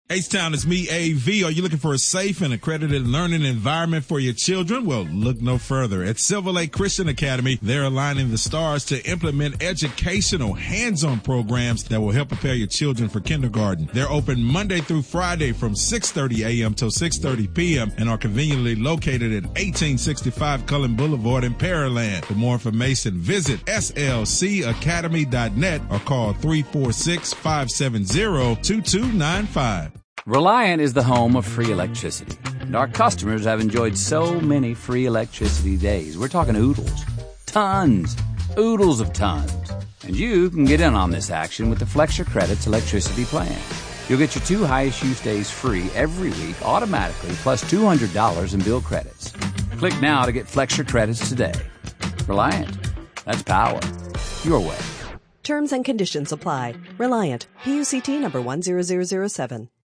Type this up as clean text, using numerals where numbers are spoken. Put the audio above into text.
H-Town, it's me, AV. Are you looking for a safe and accredited learning environment for your children? Well, look no further. At Silver Lake Christian Academy, they're aligning the stars to implement educational hands-on programs that will help prepare your children for kindergarten. They're open Monday through Friday from 6:30 a.m. till 6:30 p.m. and are conveniently located at 1865 Cullen Boulevard in Pearland. For more information, visit slcacademy.net or call 346-570-2295. Reliant is the home of free electricity, and our customers have enjoyed so many free electricity days. We're talking oodles. Tons. Oodles of tons. And you can get in on this action with the Flex Your Credits electricity plan. You'll get your 2 highest use days free every week automatically, plus $200 in bill credits. Click now to get Flex Your Credits today. Reliant. That's power. Your way. Terms and conditions apply. Reliant. PUCT number 10007.